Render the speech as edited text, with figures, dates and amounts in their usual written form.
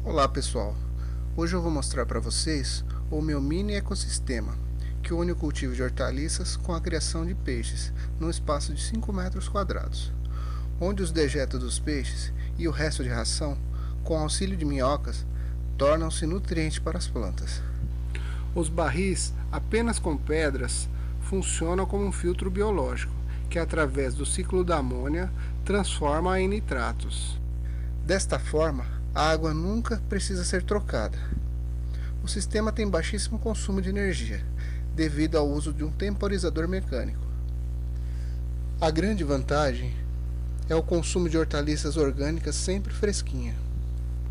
Olá pessoal, hoje eu vou mostrar para vocês o meu mini ecossistema, que une o cultivo de hortaliças com a criação de peixes, num espaço de 5 metros quadrados, onde os dejetos dos peixes e o resto de ração, com auxílio de minhocas, tornam-se nutrientes para as plantas. Os barris, apenas com pedras, funcionam como um filtro biológico, que através do ciclo da amônia transforma em nitratos. Desta forma, a água nunca precisa ser trocada. O sistema tem baixíssimo consumo de energia, devido ao uso de um temporizador mecânico. A grande vantagem é o consumo de hortaliças orgânicas sempre fresquinha.